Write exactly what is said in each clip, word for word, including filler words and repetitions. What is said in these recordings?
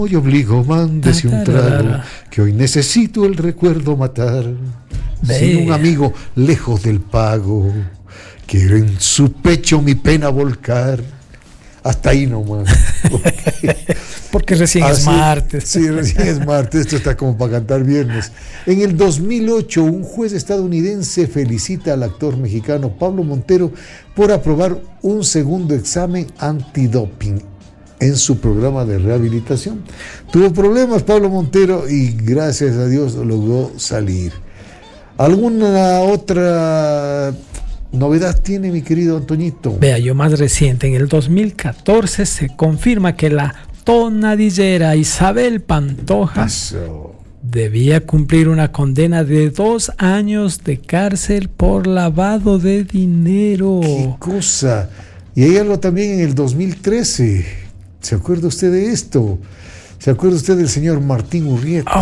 Hoy obligo, mándese un trago, que hoy necesito el recuerdo matar. Ve. Sin un amigo lejos del pago, quiero en su pecho mi pena volcar. Hasta ahí nomás. Porque, Porque recién Así, es martes. Sí, recién es martes. Esto está como para cantar viernes. En el dos mil ocho, un juez estadounidense felicita al actor mexicano Pablo Montero por aprobar un segundo examen antidoping en su programa de rehabilitación. Tuvo problemas Pablo Montero y gracias a Dios logró salir. ¿Alguna otra novedad tiene, mi querido Antoñito? Vea, yo más reciente, en el dos mil catorce se confirma que la tonadillera Isabel Pantoja Eso. debía cumplir una condena de dos años de cárcel por lavado de dinero. ¡Qué cosa! Y ella lo también en el dos mil trece. ¿Se acuerda usted de esto? ¿Se acuerda usted del señor Martín Urrieta?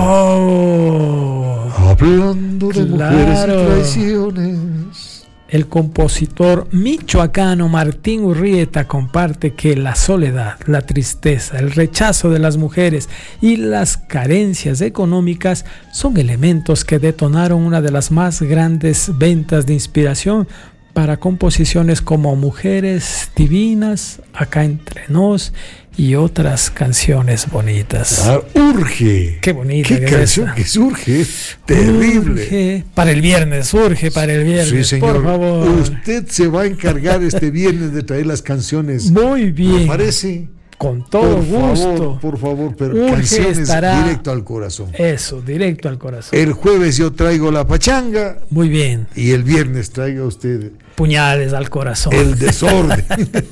Oh, Hablando de claro. mujeres y traiciones. El compositor michoacano Martín Urrieta comparte que la soledad, la tristeza, el rechazo de las mujeres y las carencias económicas son elementos que detonaron una de las más grandes ventas de inspiración para composiciones como Mujeres Divinas, Acá Entre Nos y otras canciones bonitas. Ah, urge. Qué bonita. Qué que canción esa. que surge. Terrible. Urge. Para el viernes, surge para el viernes. Sí, señor. Por favor. Usted se va a encargar este viernes de traer las canciones. Muy bien. ¿Me parece? Con todo por gusto. Favor, por favor, pero Urge canciones estará, directo al corazón. Eso, directo al corazón. El jueves yo traigo la pachanga. Muy bien. Y el viernes traiga usted puñales al corazón. El desorden.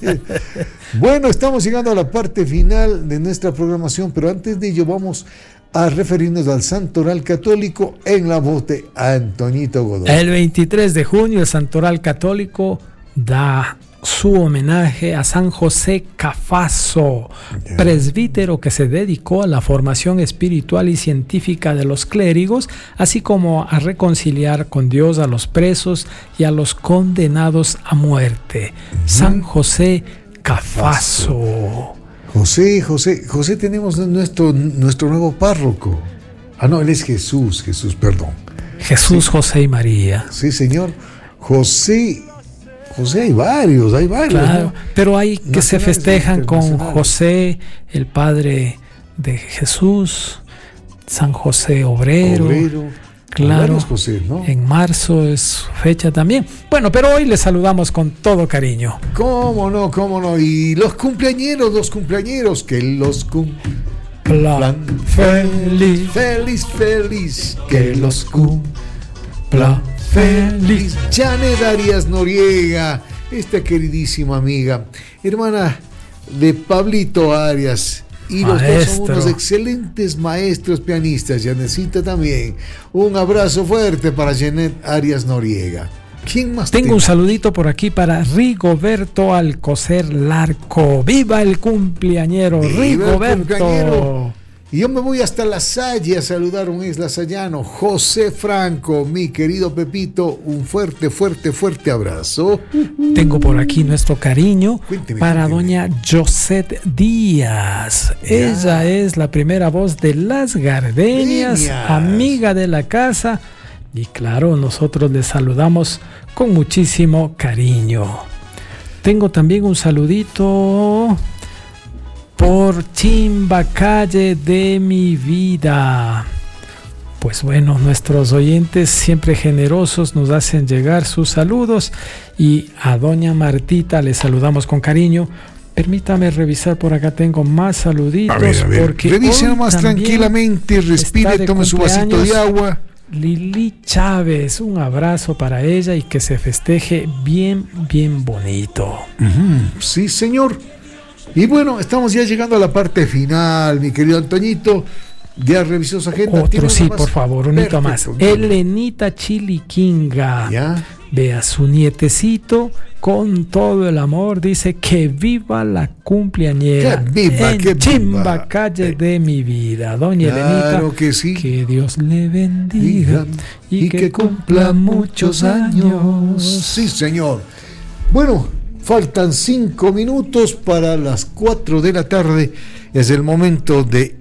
Bueno, estamos llegando a la parte final de nuestra programación, pero antes de ello vamos a referirnos al Santoral Católico en la voz de Antoñito Godoy. El veintitrés de junio el Santoral Católico da su homenaje a San José Cafaso, yeah. presbítero que se dedicó a la formación espiritual y científica de los clérigos, así como a reconciliar con Dios a los presos y a los condenados a muerte. Uh-huh. San José Cafaso. José, José, José tenemos nuestro, nuestro nuevo párroco. Ah, no, él es Jesús, Jesús, perdón. Jesús, sí. José y María. Sí, señor. José... José, hay varios, hay varios. Claro, ¿no? Pero hay que se festejan con José, el padre de Jesús, San José Obrero. Obrero. Claro, José, ¿no? En marzo es su fecha también. Bueno, pero hoy les saludamos con todo cariño. ¿Cómo no, cómo no? Y los cumpleañeros, los cumpleañeros, que los cumplan feliz, feliz, feliz, que los cumplan feliz. Janet Arias Noriega, esta queridísima amiga, hermana de Pablito Arias. Y los dos son unos excelentes maestros pianistas. Janetcita también. Un abrazo fuerte para Janet Arias Noriega. ¿Quién más? Tengo un saludito por aquí para Rigoberto Alcocer Larco. ¡Viva el cumpleañero, ¡Viva Rigoberto! El cumpleañero. Y yo me voy hasta La Salle a saludar a un ex lasallano, José Franco, mi querido Pepito, un fuerte, fuerte, fuerte abrazo. Tengo por aquí nuestro cariño cuénteme, para cuénteme. doña Josette Díaz. Ya. Ella es la primera voz de Las Gardenias, Genias. Amiga de la casa. Y claro, nosotros le saludamos con muchísimo cariño. Tengo también un saludito por Chimbacalle de mi vida. Pues bueno, nuestros oyentes siempre generosos nos hacen llegar sus saludos y a doña Martita le saludamos con cariño. Permítame revisar, por acá tengo más saluditos. A ver, a ver. Porque revise más tranquilamente, respire, tome su vasito de agua. Lili Chávez, un abrazo para ella y que se festeje bien, bien bonito. Uh-huh. Sí, señor. Y bueno, estamos ya llegando a la parte final, mi querido Antoñito. Ya revisó su agenda. Otro sí, por favor, un hito más. Elenita Chiliquinga. ¿Ya? Vea, su nietecito con todo el amor dice que viva la cumpleañera. Que viva, en que Chimbacalle viva. de mi vida. Doña Claro Elenita, que sí. Que Dios le bendiga y, y que, que cumpla muchos años. Sí, señor. Bueno, faltan cinco minutos para las cuatro de la tarde. Es el momento de